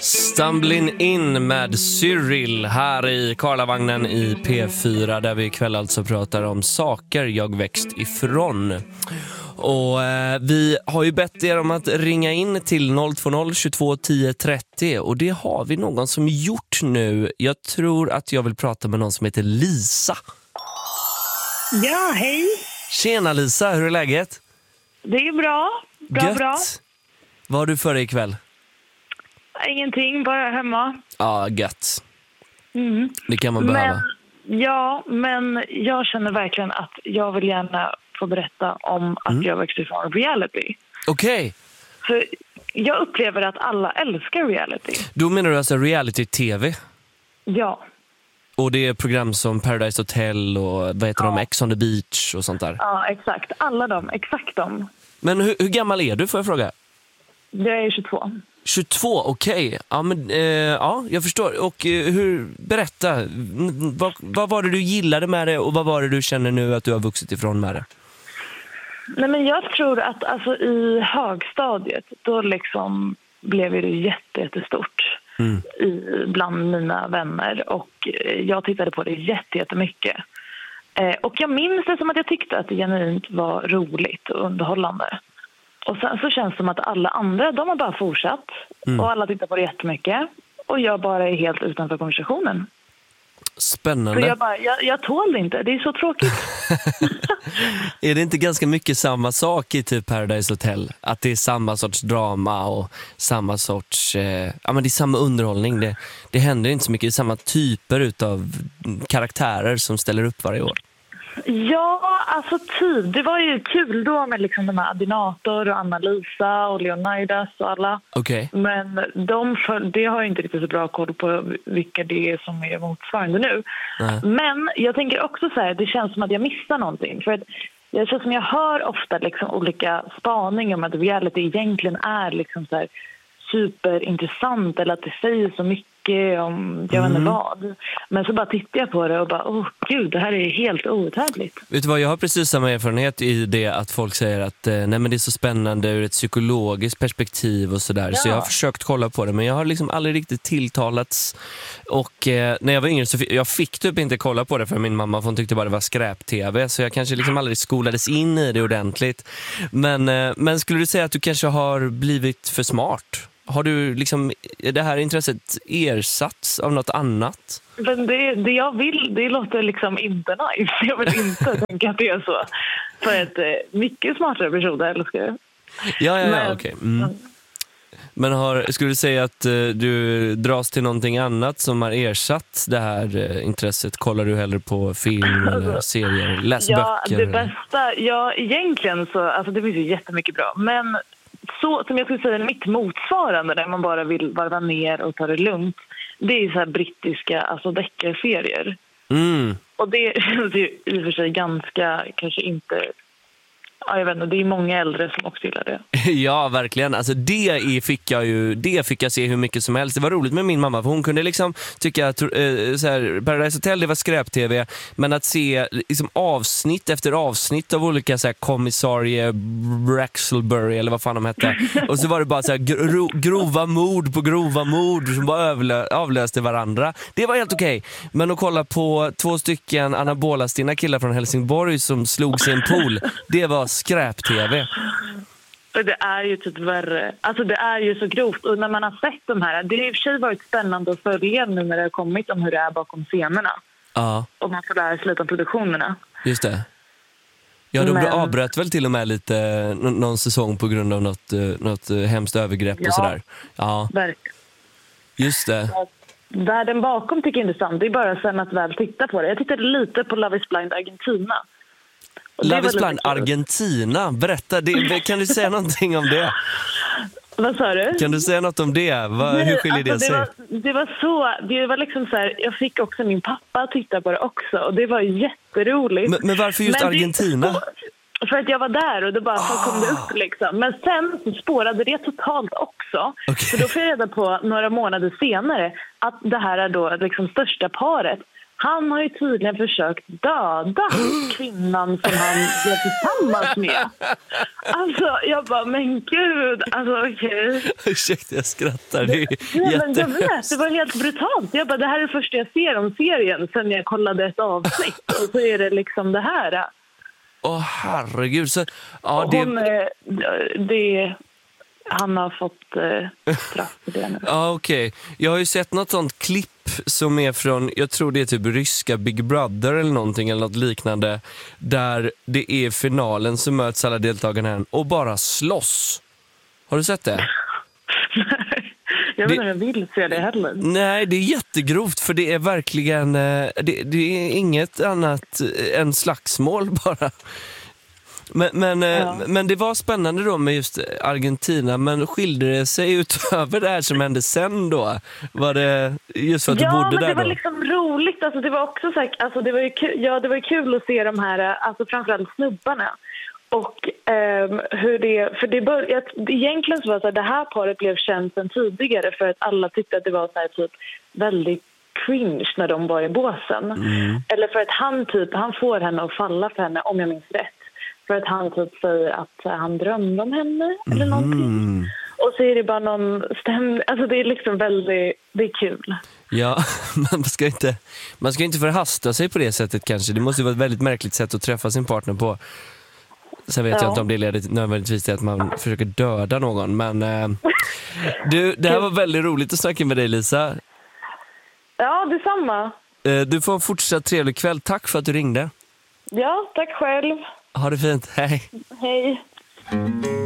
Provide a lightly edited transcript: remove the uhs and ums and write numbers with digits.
Stumbling in med Cyril här i Karlavagnen i P4 där vi ikväll alltså pratar om saker jag växt ifrån. Och vi har ju bett er om att ringa in till 020 22 10 30 och det har vi någon som gjort nu. Jag tror att jag vill prata med någon som heter Lisa. Ja, hej. Tjena Lisa, hur är läget? Det är bra. Bra. Vad har du för dig ikväll? Ingenting, bara hemma. Ja, gött. Det kan man behöva. Men jag känner verkligen att jag vill gärna få berätta om att jag växte ifrån reality. Okej. För jag upplever att alla älskar reality. Då menar du alltså reality-tv? Ja. Och det är program som Paradise Hotel och vad heter de, Ex on the Beach och sånt där? Ja, exakt. Alla de, exakt de. Men hur gammal är du, får jag fråga? Jag är 22. 22, okej. Ja, men jag förstår. Och berätta, vad var det du gillade med det och vad var det du känner nu att du har vuxit ifrån med det? Nej, men jag tror att alltså, i högstadiet då liksom blev det jättestort bland mina vänner och jag tittade på det jättemycket. Och jag minns det som att jag tyckte att det genuint var roligt och underhållande. Och sen så känns det som att alla andra, de har bara fortsatt. Och alla tittar på det jättemycket. Och jag bara är helt utanför konversationen. Spännande. Så jag tål det inte, det är så tråkigt. Är det inte ganska mycket samma sak i typ Paradise Hotel? Att det är samma sorts drama och samma sorts... men det är samma underhållning. Det händer inte så mycket. Det är samma typer utav karaktärer som ställer upp varje år. Ja, alltså det var ju kul då med liksom de här Adinator och Anna-Lisa och Leonidas och alla. Okay. Men det har jag inte riktigt så bra koll på vilka det är som är motsvarande nu. Men jag tänker också så här, det känns som att jag missar någonting. För att jag känns som jag hör ofta liksom olika spaningar om att reality egentligen är liksom så här superintressant eller att det säger så mycket om jag vet inte vad. Men så bara tittar jag på det och bara, gud, det här är helt outhärdligt. Vet du vad, jag har precis samma erfarenhet i det att folk säger att nej, men det är så spännande ur ett psykologiskt perspektiv och sådär. Ja. Så jag har försökt kolla på det, men jag har liksom aldrig riktigt tilltalats. Och när jag var yngre så jag fick typ inte kolla på det för min mamma, för hon tyckte bara det var skräp-tv. Så jag kanske liksom aldrig skolades in i det ordentligt. Men skulle du säga att du kanske har blivit för smart? Har du liksom det här intresset ersatts av något annat? Men det jag vill, det låter liksom inte nice. Jag vill inte tänka att det är så. För ett mycket smartare personer älskar jag. Ja, okej. Men skulle du säga att du dras till någonting annat som har ersatt det här intresset? Kollar du hellre på film eller serier, läser böcker? Det bästa, egentligen så, alltså det finns ju jättemycket bra. Men så som jag skulle säga mitt motsvarande där man bara vill varva ner och ta det lugnt, det är så här brittiska, alltså deckarserier. Och det känns ju i och för sig ganska, kanske inte... Ja, jag vet inte, det är många äldre som också gillar det. Ja, verkligen. Alltså det fick jag se hur mycket som helst. Det var roligt med min mamma, för hon kunde liksom tycka att så här, Paradise Hotel, det var skräp-tv, men att se liksom avsnitt efter avsnitt av olika så här kommissarie Braxelbury eller vad fan de hette. Och så var det bara så här grova mord på grova mord som bara avlöste varandra. Det var helt okej. Men att kolla på 2 stycken anabola-stinna killar från Helsingborg som slog sig i en pool, det var skräp-tv. Det är ju typ värre. Alltså det är ju så grovt. Och när man har sett de här, det har i och för sig varit spännande att följa nu när det har kommit om hur det är bakom scenerna. Ja. Och man får lära sig lite om produktionerna. Just det. Ja, de avbröt väl till och med lite någon säsong på grund av något hemskt övergrepp och sådär. Ja, verkligen. Just det. Världen bakom tycker jag är intressant. Det är bara sen att väl titta på det. Jag tittade lite på Love is Blind Argentina. Love is Blind Argentina, berätta, kan du säga någonting om det? Vad sa du? Kan du säga något om det? Hur skiljer det sig? Det var liksom så här, jag fick också min pappa att titta på det också och det var jätteroligt. Men varför just Argentina? För att jag var där och det bara så kom det upp liksom. Men sen så spårade det totalt också. Så då fick jag reda på några månader senare att det här är då liksom största paret Han har ju tydligen försökt döda kvinnan som han blev tillsammans med. Alltså, jag bara, men gud, alltså okej. Ursäkta, jag skrattar. Det är Jag vet, det var helt brutalt. Jag bara, det här är det första jag ser om serien sen jag kollade ett avsnitt. Och så är det liksom det här. Herregud. Så, ja, han har fått straff för det nu. Ja, okej. Jag har ju sett något sånt klipp som är från, jag tror det är typ ryska Big Brother eller någonting eller något liknande, där det är finalen som möts alla deltagarna här och bara slåss. Har du sett det? Nej, jag vet inte om jag vill se det heller. Nej, det är jättegrovt för det är verkligen, det är inget annat än slagsmål bara. Men det var spännande då med just Argentina, men skilde det sig utöver det här som hände sen då? Var det just för att du bodde där då? Ja, men det var liksom roligt. Alltså, det var också så här, alltså, det var ju kul att se de här, alltså framförallt snubbarna. Och hur det, för det började, egentligen så var det så här, det här paret blev känt sedan tidigare för att alla tyckte att det var så här typ väldigt cringe när de var i båsen. Eller för att han får henne att falla för henne, om jag minns rätt. För att han typ säger att han drömde om henne eller någonting. Och så är det bara någon stämning. Alltså det är liksom väldigt, det är kul. Ja, man ska inte förhasta sig på det sättet kanske. Det måste ju vara ett väldigt märkligt sätt att träffa sin partner på. Sen vet jag inte om det leder nödvändigtvis till att man försöker döda någon. Men det här var väldigt roligt att snacka med dig, Lisa. Ja, detsamma. Du får en fortsatt trevlig kväll. Tack för att du ringde. Ja, tack själv. Ha det fint. Hej. Hej.